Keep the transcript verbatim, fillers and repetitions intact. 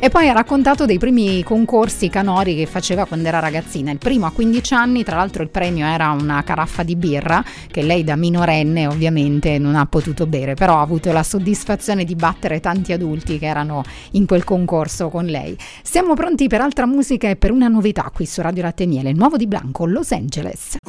E poi ha raccontato dei primi concorsi canori che faceva quando era ragazzina. Il primo a quindici anni, tra l'altro il premio era una caraffa di birra che lei da minorenne ovviamente non ha potuto bere, però ha avuto la soddisfazione di battere tanti adulti che erano in quel concorso con lei. Siamo pronti per altra musica e per una novità qui su Radio Latte e Miele, il nuovo di Blanco, Los Angeles.